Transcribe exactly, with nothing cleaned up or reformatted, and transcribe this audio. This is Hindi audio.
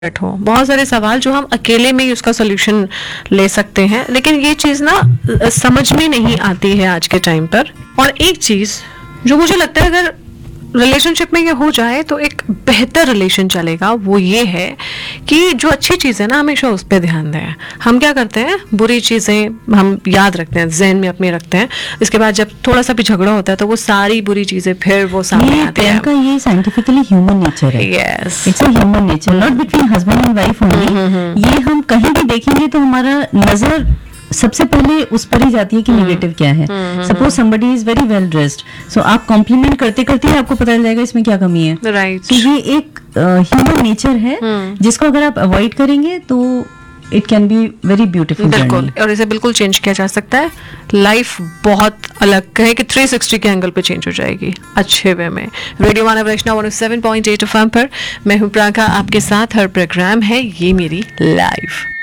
हो बहुत सारे सवाल जो हम अकेले में ही उसका सोल्यूशन ले सकते हैं, लेकिन ये चीज़ ना समझ में नहीं आती है आज के टाइम पर। और एक चीज़ जो मुझे लगता है अगर रिलेशनशिप में ये हो जाए तो एक बेहतर रिलेशन चलेगा, वो ये है कि जो अच्छी चीज़ है ना हमेशा उस पर ध्यान दें। हम क्या करते हैं, बुरी चीज़ें हम याद रखते हैं, जहन में अपने रखते हैं, इसके बाद जब थोड़ा सा भी झगड़ा होता है तो वो सारी बुरी चीज़ें फिर वो सामने आती है। का ये साइंटिफिकली ह्यूमन नेचर है। Yes, it's a human nature, not between husband and wife only. ये हम कहीं भी देखेंगे तो हमारा नजर सबसे पहले उस पर ही जाती है कि नेगेटिव क्या है। Suppose somebody is very well dressed, सो आप कॉम्प्लीमेंट करते करते ही आपको पता चल जाएगा इसमें क्या कमी है। राइट, तो ये एक ह्यूमन नेचर है जिसको अगर आप अवॉइड करेंगे तो it can be very beautiful. बिल्कुल, और इसे बिल्कुल चेंज किया जा सकता है। लाइफ बहुत अलग कहे कि थ्री सिक्सटी के एंगल पे चेंज हो जाएगी अच्छे वे में। रेडियो मानव रचना one seven point eight F M पर मैं हूँ प्राका, आपके साथ हर प्रोग्राम है ये मेरी लाइफ।